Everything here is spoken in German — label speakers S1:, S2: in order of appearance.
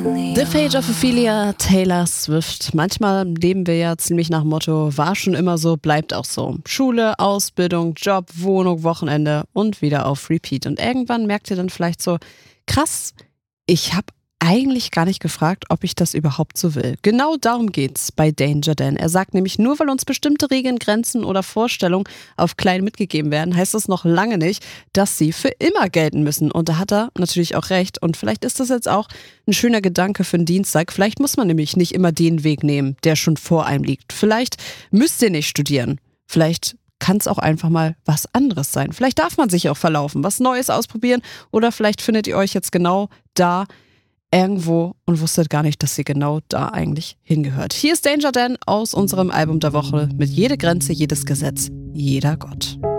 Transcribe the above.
S1: The Fate of Ophelia, Taylor Swift. Manchmal leben wir ja ziemlich nach Motto, war schon immer so, bleibt auch so. Schule, Ausbildung, Job, Wohnung, Wochenende und wieder auf Repeat. Und irgendwann merkt ihr dann vielleicht so, krass, ich habe eigentlich gar nicht gefragt, ob ich das überhaupt so will. Genau darum geht's bei Danger Dan. Er sagt nämlich, nur weil uns bestimmte Regeln, Grenzen oder Vorstellungen auf klein mitgegeben werden, heißt das noch lange nicht, dass sie für immer gelten müssen. Und da hat er natürlich auch recht. Und vielleicht ist das jetzt auch ein schöner Gedanke für einen Dienstag. Vielleicht muss man nämlich nicht immer den Weg nehmen, der schon vor einem liegt. Vielleicht müsst ihr nicht studieren. Vielleicht kann es auch einfach mal was anderes sein. Vielleicht darf man sich auch verlaufen, was Neues ausprobieren. Oder vielleicht findet ihr euch jetzt genau da irgendwo und wusstet gar nicht, dass sie genau da eigentlich hingehört. Hier ist Danger Dan aus unserem Album der Woche mit Jede Grenze, jedes Gesetz, jeder Gott.